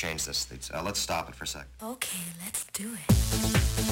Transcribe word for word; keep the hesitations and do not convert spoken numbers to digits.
change this. Uh, let's stop it for a sec. Okay, let's do it.